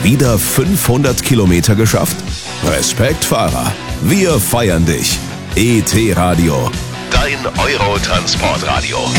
wieder 500 Kilometer geschafft? Respekt, Fahrer. Wir feiern dich. ET Radio. Dein Eurotransportradio.